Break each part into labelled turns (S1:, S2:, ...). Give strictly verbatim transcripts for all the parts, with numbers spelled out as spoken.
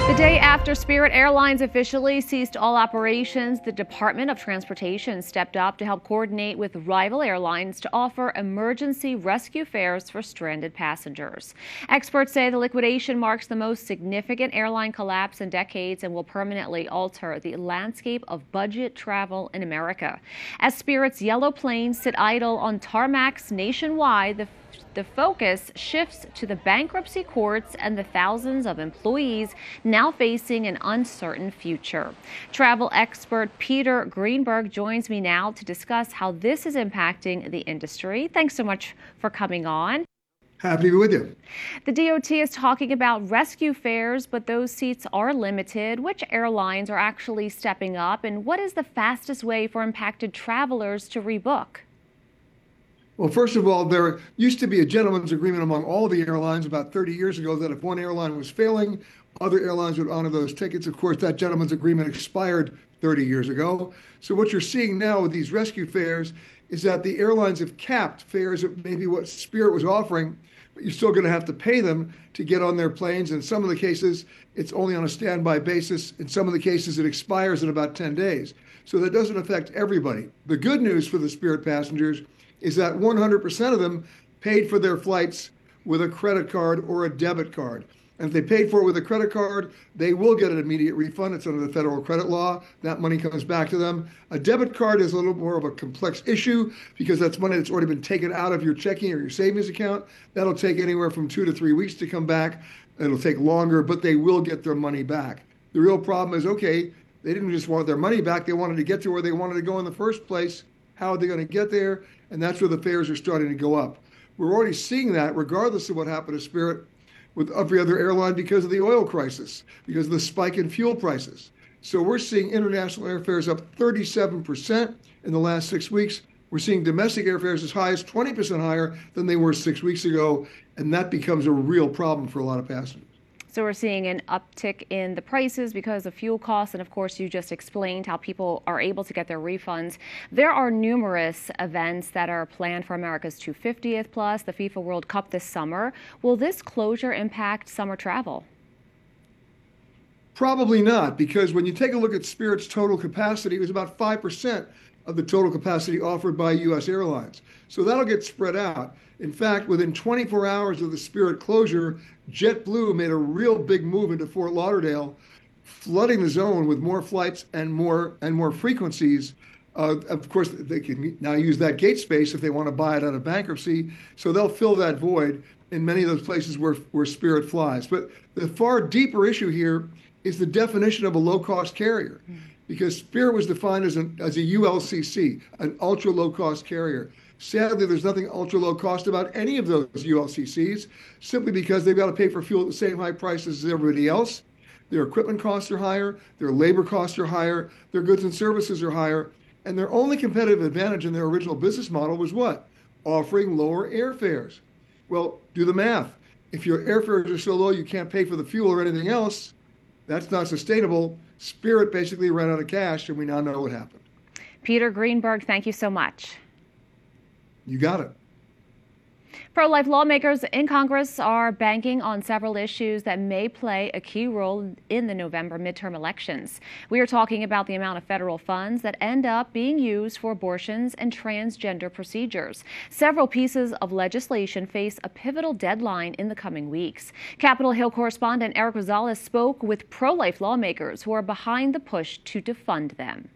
S1: The day after Spirit Airlines officially ceased all operations, the Department of Transportation stepped up to help coordinate with rival airlines to offer emergency rescue fares for stranded passengers. Experts say the liquidation marks the most significant airline collapse in decades and will permanently alter the landscape of budget travel in America. As Spirit's yellow planes sit idle on tarmacs nationwide, the The focus shifts to the bankruptcy courts and the thousands of employees now facing an uncertain future. Travel expert Peter Greenberg joins me now to discuss how this is impacting the industry. Thanks so much for coming on.
S2: Happy to be with you.
S1: The D O T is talking about rescue fares, but those seats are limited. Which airlines are actually stepping up, and what is the fastest way for impacted travelers to rebook?
S2: Well, first of all, there used to be a gentleman's agreement among all of the airlines about thirty years ago that if one airline was failing, other airlines would honor those tickets. Of course, that gentleman's agreement expired thirty years ago. So what you're seeing now with these rescue fares is that the airlines have capped fares at maybe what Spirit was offering, but you're still going to have to pay them to get on their planes. In some of the cases, it's only on a standby basis. In some of the cases, it expires in about ten days. So that doesn't affect everybody. The good news for the Spirit passengers is that one hundred percent of them paid for their flights with a credit card or a debit card. And if they paid for it with a credit card, they will get an immediate refund. It's under the federal credit law. That money comes back to them. A debit card is a little more of a complex issue because that's money that's already been taken out of your checking or your savings account. That'll take anywhere from two to three weeks to come back. It'll take longer, but they will get their money back. The real problem is, okay, they didn't just want their money back. They wanted to get to where they wanted to go in the first place. How are they going to get there? And that's where the fares are starting to go up. We're already seeing that regardless of what happened to Spirit with every other airline because of the oil crisis, because of the spike in fuel prices. So we're seeing international airfares up thirty-seven percent in the last six weeks. We're seeing domestic airfares as high as twenty percent higher than they were six weeks ago. And that becomes a real problem for a lot of passengers.
S1: So we're seeing an uptick in the prices because of fuel costs. And of course, you just explained how people are able to get their refunds. There are numerous events that are planned for America's two hundred fiftieth plus the FIFA World Cup this summer. Will this closure impact summer travel?
S2: Probably not, because when you take a look at Spirit's total capacity, it was about five percent of the total capacity offered by U S airlines. So that'll get spread out. In fact, within twenty-four hours of the Spirit closure, JetBlue made a real big move into Fort Lauderdale, flooding the zone with more flights and more and more frequencies. Uh, of course, they can now use that gate space if they want to buy it out of bankruptcy. So they'll fill that void in many of those places where, where Spirit flies. But the far deeper issue here is the definition of a low-cost carrier, because Spirit was defined as, an, as a U L C C, an ultra-low-cost carrier. Sadly, there's nothing ultra low cost about any of those U L C Cs, simply because they've got to pay for fuel at the same high prices as everybody else. Their equipment costs are higher, their labor costs are higher, their goods and services are higher, and their only competitive advantage in their original business model was what? Offering lower airfares. Well, do the math. If your airfares are so low you can't pay for the fuel or anything else, that's not sustainable. Spirit basically ran out of cash, and we now know what happened.
S1: Peter Greenberg, thank you so much.
S2: You got it.
S1: Pro-life lawmakers in Congress are banking on several issues that may play a key role in the November midterm elections. We are talking about the amount of federal funds that end up being used for abortions and transgender procedures. Several pieces of legislation face a pivotal deadline in the coming weeks. Capitol Hill correspondent Eric Rosales spoke with pro-life lawmakers who are behind the push to defund them.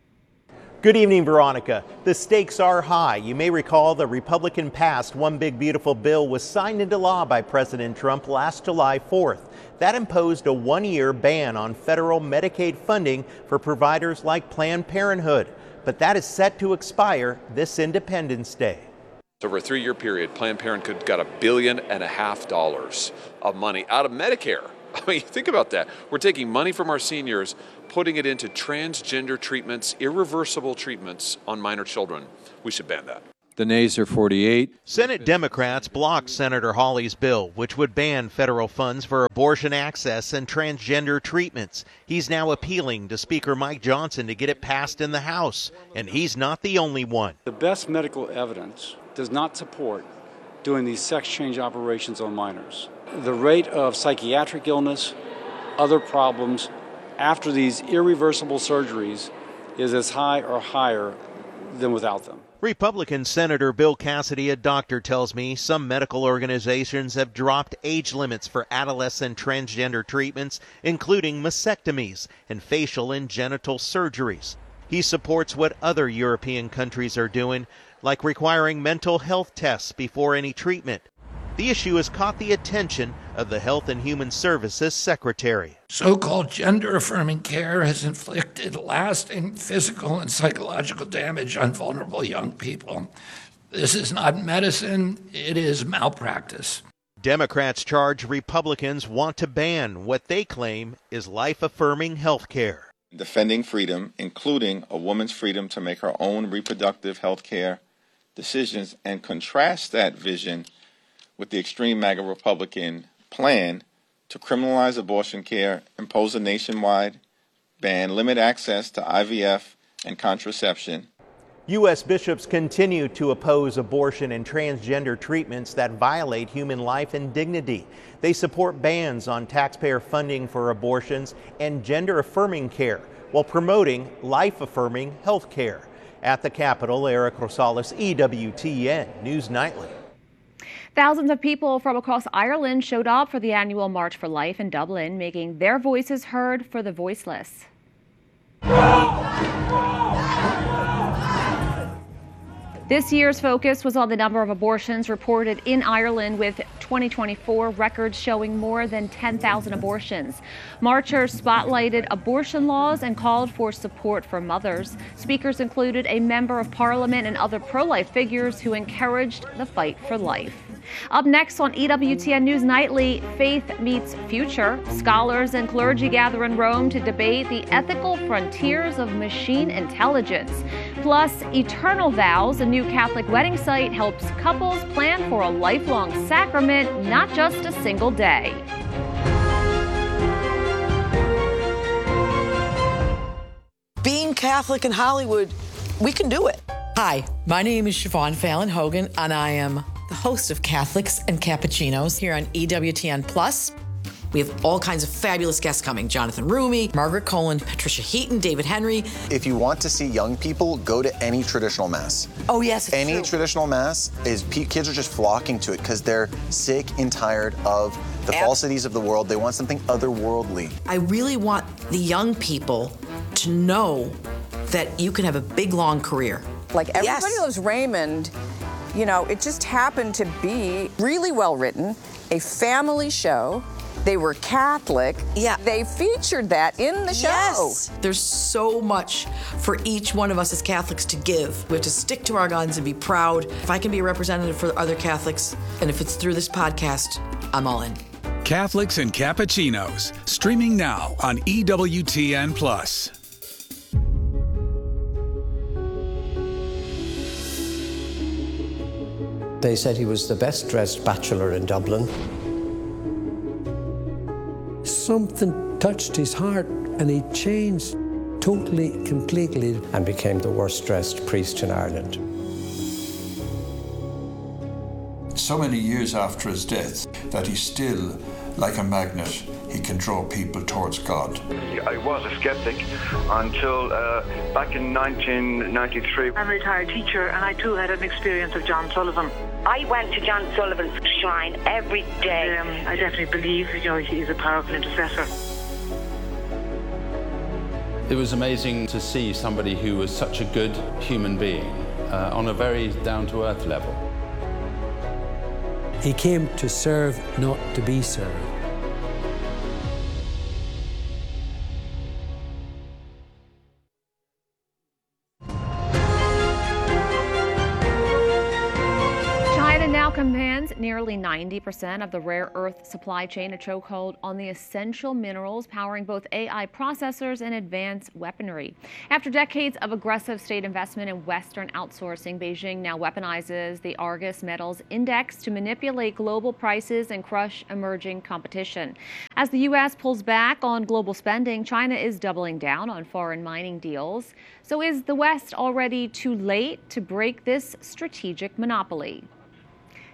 S3: Good evening, Veronica. The stakes are high. You may recall the Republican-passed One Big Beautiful Bill was signed into law by President Trump last July fourth. That imposed a one-year ban on federal Medicaid funding for providers like Planned Parenthood. But that is set to expire this Independence Day.
S4: Over a three-year period, Planned Parenthood got a billion and a half dollars of money out of Medicare. I mean, think about that. We're taking money from our seniors, putting it into transgender treatments, irreversible treatments on minor children. We should ban that.
S5: The nays are forty-eight.
S3: Senate Democrats blocked Senator Hawley's bill, which would ban federal funds for abortion access and transgender treatments. He's now appealing to Speaker Mike Johnson to get it passed in the House, and he's not the only one.
S6: The best medical evidence does not support doing these sex change operations on minors. The rate of psychiatric illness other problems after these irreversible surgeries is as high or higher than without them.
S3: Republican Senator Bill Cassidy, a doctor, tells me some medical organizations have dropped age limits for adolescent transgender treatments, including mastectomies and facial and genital surgeries. He supports what other European countries are doing, like requiring mental health tests before any treatment. The issue has caught the attention of the Health and Human Services Secretary.
S7: So-called gender-affirming care has inflicted lasting physical and psychological damage on vulnerable young people. This is not medicine, it is malpractice.
S3: Democrats charge Republicans want to ban what they claim is life-affirming health care.
S8: Defending freedom, including a woman's freedom to make her own reproductive health care decisions, and contrast that vision with the extreme MAGA Republican plan to criminalize abortion care, impose a nationwide ban, limit access to I V F and contraception.
S3: U S bishops continue to oppose abortion and transgender treatments that violate human life and dignity. They support bans on taxpayer funding for abortions and gender-affirming care while promoting life-affirming health care. At the Capitol, Eric Rosales, E W T N News Nightly.
S1: Thousands of people from across Ireland showed up for the annual March for Life in Dublin, making their voices heard for the voiceless. This year's focus was on the number of abortions reported in Ireland, with twenty twenty-four records showing more than ten thousand abortions. Marchers spotlighted abortion laws and called for support for mothers. Speakers included a member of parliament and other pro-life figures who encouraged the fight for life. Up next on E W T N News Nightly, Faith Meets Future. Scholars and clergy gather in Rome to debate the ethical frontiers of machine intelligence. Plus, Eternal Vows, a new Catholic wedding site, helps couples plan for a lifelong sacrament, not just a single day.
S9: Being Catholic in Hollywood, we can do it.
S10: Hi, my name is Siobhan Fallon Hogan, and I am the host of Catholics and Cappuccinos here on E W T N Plus. We have all kinds of fabulous guests coming. Jonathan Rumi, Margaret Cohen, Patricia Heaton, David Henry.
S11: If you want to see young people, go to any traditional mass.
S10: Oh, yes, it's
S11: Any
S10: true.
S11: traditional mass, is kids are just flocking to it because they're sick and tired of the
S10: Ab-
S11: falsities of the world. They want something otherworldly.
S10: I really want the young people to know that you can have a big, long career.
S9: Like Everybody
S10: Yes.
S9: Loves Raymond, you know, it just happened to be really well written, a family show. They were Catholic.
S10: Yeah.
S9: They featured that in the show.
S10: Yes. There's so much for each one of us as Catholics to give. We have to stick to our guns and be proud. If I can be a representative for other Catholics, and if it's through this podcast, I'm all in.
S12: Catholics and Cappuccinos, streaming now on E W T N Plus.
S13: They said he was the best dressed bachelor in Dublin. Something touched his heart and he changed totally, completely, and became the worst dressed priest in Ireland.
S14: So many years after his death that he's still, like a magnet, he can draw people towards God.
S15: I was a skeptic until uh, back in nineteen ninety-three.
S16: I'm a retired teacher, and I too had an experience of John Sullivan.
S17: I went to John Sullivan's shrine every day.
S16: Um, I definitely believe, you know, he is a powerful intercessor.
S5: It was amazing to see somebody who was such a good human being uh, on a very down-to-earth level.
S13: He came to serve, not to be served.
S1: China now commands nearly ninety percent of the rare earth supply chain, a chokehold on the essential minerals powering both A I processors and advanced weaponry. After decades of aggressive state investment in Western outsourcing, Beijing now weaponizes the Argus Metals Index to manipulate global prices and crush emerging competition. As the U S pulls back on global spending, China is doubling down on foreign mining deals. So is the West already too late to break this strategic monopoly?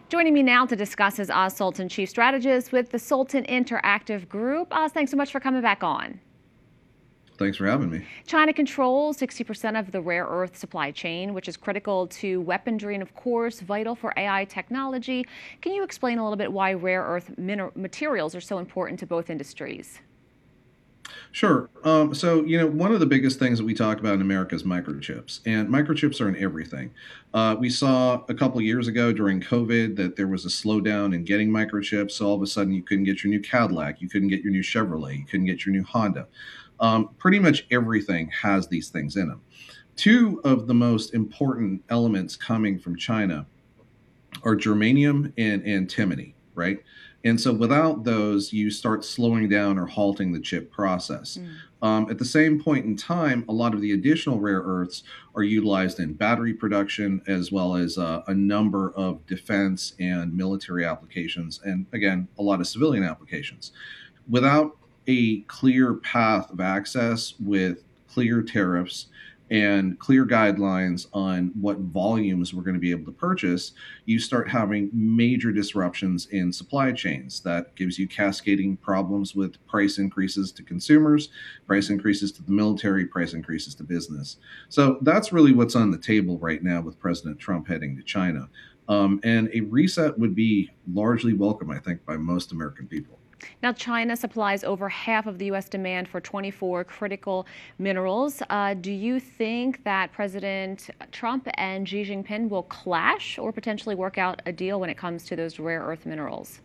S1: Joining me now to discuss is Oz Sultan, Chief Strategist with the Sultan Interactive Group. Oz, thanks so much for coming back on.
S18: Thanks for having me.
S1: China controls sixty percent of the rare earth supply chain, which is critical to weaponry and, of course, vital for A I technology. Can you explain a little bit why rare earth materials are so important to both industries?
S18: Sure. Um, so, you know, one of the biggest things that we talk about in America is microchips, and microchips are in everything. Uh, we saw a couple of years ago during COVID that there was a slowdown in getting microchips. So all of a sudden you couldn't get your new Cadillac, you couldn't get your new Chevrolet, you couldn't get your new Honda. Um, pretty much everything has these things in them. Two of the most important elements coming from China are germanium and antimony, right? And so without those, you start slowing down or halting the chip process. Mm. Um, at the same point in time, a lot of the additional rare earths are utilized in battery production, as well as uh, a number of defense and military applications, and again, a lot of civilian applications. Without a clear path of access with clear tariffs and clear guidelines on what volumes we're going to be able to purchase, you start having major disruptions in supply chains. That gives you cascading problems with price increases to consumers, price increases to the military, price increases to business. So that's really what's on the table right now with President Trump heading to China. Um, and a reset would be largely welcome, I think, by most American people.
S1: Now, China supplies over half of the U S demand for twenty-four critical minerals. Uh, do you think that President Trump and Xi Jinping will clash or potentially work out a deal when it comes to those rare earth minerals?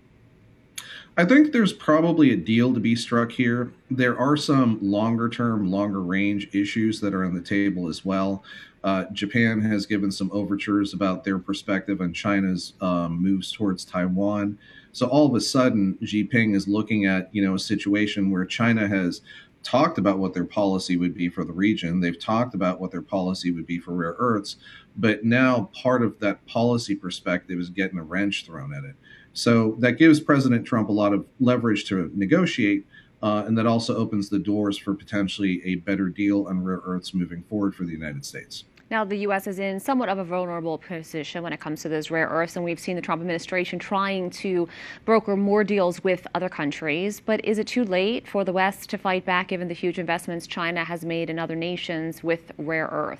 S18: I think there's probably a deal to be struck here. There are some longer term, longer range issues that are on the table as well. Uh, Japan has given some overtures about their perspective on China's um, moves towards Taiwan. So all of a sudden, Xi Jinping is looking at, you know, a situation where China has talked about what their policy would be for the region. They've talked about what their policy would be for rare earths, but now part of that policy perspective is getting a wrench thrown at it. So that gives President Trump a lot of leverage to negotiate, uh, and that also opens the doors for potentially a better deal on rare earths moving forward for the United States.
S1: Now, the U S is in somewhat of a vulnerable position when it comes to those rare earths, and we've seen the Trump administration trying to broker more deals with other countries. But is it too late for the West to fight back given the huge investments China has made in other nations with rare earth?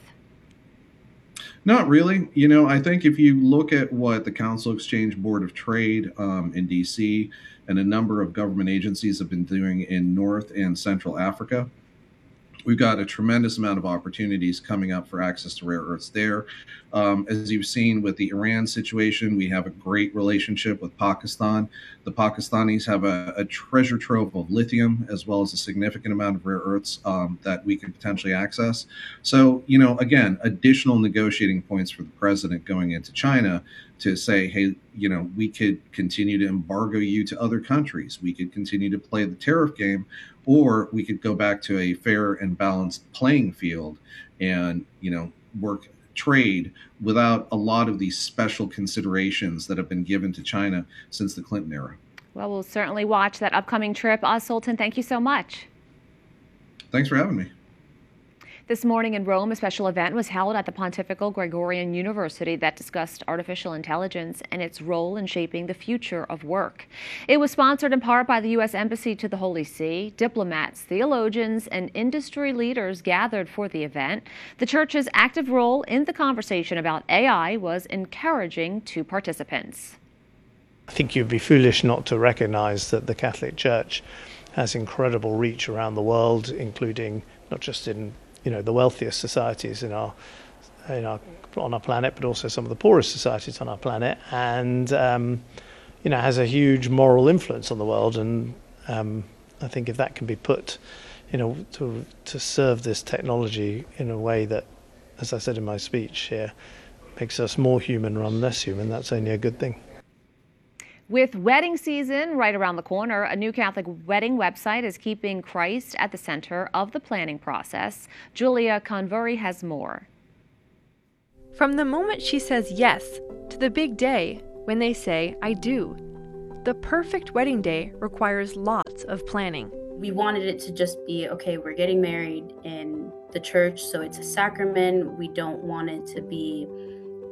S18: Not really. You know, I think if you look at what the Council Exchange Board of Trade um, in D C and a number of government agencies have been doing in North and Central Africa, we've got a tremendous amount of opportunities coming up for access to rare earths there. Um, as you've seen with the Iran situation, we have a great relationship with Pakistan. The Pakistanis have a, a treasure trove of lithium, as well as a significant amount of rare earths um, that we can potentially access. So, you know, again, additional negotiating points for the president going into China to say, hey, you know, we could continue to embargo you to other countries. We could continue to play the tariff game, or we could go back to a fair and balanced playing field and, you know, work trade without a lot of these special considerations that have been given to China since the Clinton era.
S1: Well, we'll certainly watch that upcoming trip. Oz Sultan, thank you so much.
S18: Thanks for having me.
S1: This morning in Rome, a special event was held at the Pontifical Gregorian University that discussed artificial intelligence and its role in shaping the future of work. It was sponsored in part by the U S Embassy to the Holy See. Diplomats, theologians, and industry leaders gathered for the event. The church's active role in the conversation about A I was encouraging to participants.
S19: I think you'd be foolish not to recognize that the Catholic Church has incredible reach around the world, including not just in you know, the wealthiest societies in our, in our, on our planet, but also some of the poorest societies on our planet, and um, you know, has a huge moral influence on the world. And um, I think if that can be put, you know, to to serve this technology in a way that, as I said in my speech here, makes us more human rather than less human, that's only a good thing.
S1: With wedding season right around the corner, a new Catholic wedding website is keeping Christ at the center of the planning process. Julia Convery has more.
S20: From the moment she says yes to the big day when they say, I do, the perfect wedding day requires lots of planning.
S21: We wanted it to just be, okay, we're getting married in the church, so it's a sacrament. We don't want it to be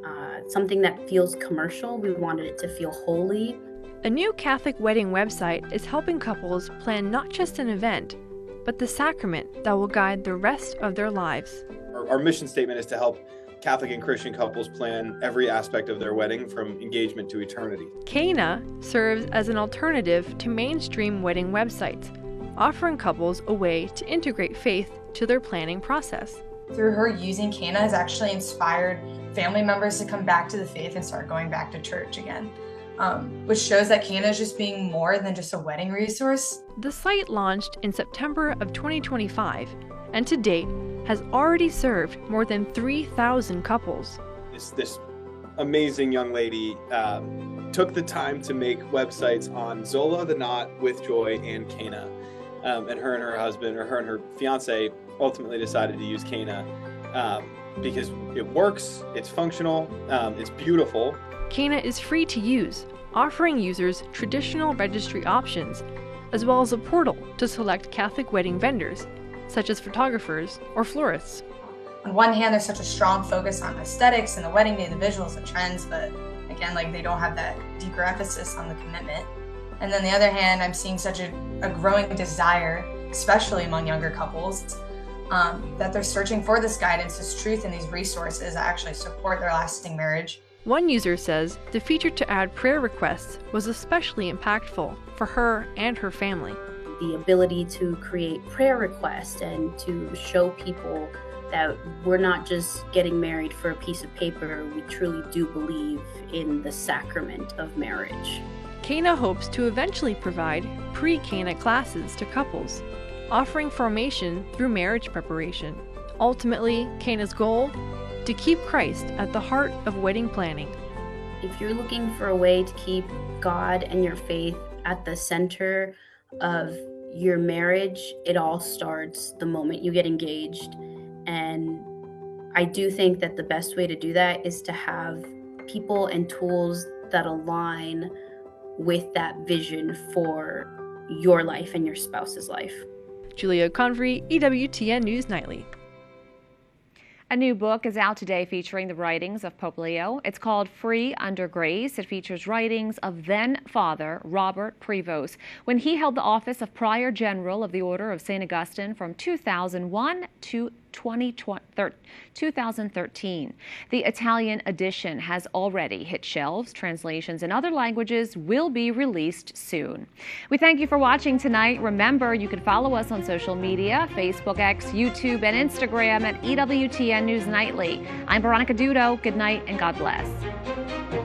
S21: uh, something that feels commercial. We wanted it to feel holy.
S20: A new Catholic wedding website is helping couples plan not just an event, but the sacrament that will guide the rest of their lives.
S2: Our, our mission statement is to help Catholic and Christian couples plan every aspect of their wedding from engagement to eternity.
S20: Cana serves as an alternative to mainstream wedding websites, offering couples a way to integrate faith to their planning process.
S22: Through her using Cana has actually inspired family members to come back to the faith and start going back to church again, um, which shows that Cana is just being more than just a wedding resource.
S20: The site launched in September of twenty twenty-five, and to date has already served more than three thousand couples.
S2: This, this amazing young lady um, took the time to make websites on Zola, the Knot, With Joy, and Cana. Um, and her and her husband, or her and her fiance, ultimately decided to use Cana um, because it works, it's functional, um, it's beautiful.
S20: Cana is free to use, offering users traditional registry options, as well as a portal to select Catholic wedding vendors, such as photographers or florists.
S22: On one hand, there's such a strong focus on aesthetics and the wedding day, the visuals, the trends, but again, like they don't have that deeper emphasis on the commitment. And then the other hand, I'm seeing such a, a growing desire, especially among younger couples, um, that they're searching for this guidance, this truth, and these resources that actually support their lasting marriage.
S20: One user says the feature to add prayer requests was especially impactful for her and her family.
S21: The ability to create prayer requests and to show people that we're not just getting married for a piece of paper, we truly do believe in the sacrament of marriage.
S20: Cana hopes to eventually provide pre-Cana classes to couples, offering formation through marriage preparation. Ultimately, Cana's goal? To keep Christ at the heart of wedding planning.
S21: If you're looking for a way to keep God and your faith at the center of your marriage, it all starts the moment you get engaged. And I do think that the best way to do that is to have people and tools that align with that vision for your life and your spouse's life.
S20: Julia Convery, E W T N News Nightly.
S1: A new book is out today featuring the writings of Pope Leo. It's called Free Under Grace. It features writings of then Father Robert Prevost when he held the office of Prior General of the Order of Saint Augustine from two thousand one to two thousand thirteen. The Italian edition has already hit shelves. Translations in other languages will be released soon. We thank you for watching tonight. Remember, you can follow us on social media, Facebook, X, YouTube, and Instagram at E W T N News Nightly. I'm Veronica Dudo. Good night and God bless.